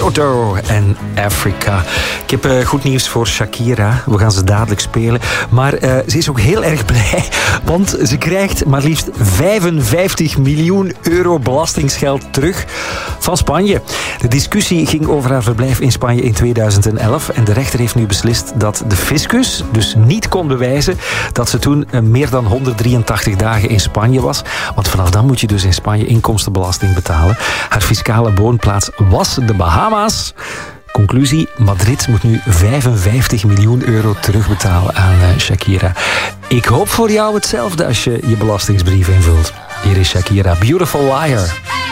Dodo en Africa. Ik heb goed nieuws voor Shakira. We gaan ze dadelijk spelen. Maar ze is ook heel erg blij, want ze krijgt maar liefst 55 miljoen euro belastingsgeld terug van Spanje. De discussie ging over haar verblijf in Spanje in 2011 en de rechter heeft nu beslist dat de fiscus dus niet kon bewijzen dat ze toen meer dan 183 dagen in Spanje was. Want vanaf dan moet je dus in Spanje inkomstenbelasting betalen. Haar fiscale woonplaats was de Bahama's. Conclusie, Madrid moet nu 55 miljoen euro terugbetalen aan Shakira. Ik hoop voor jou hetzelfde als je je belastingsbrief invult. Hier is Shakira, Beautiful Liar.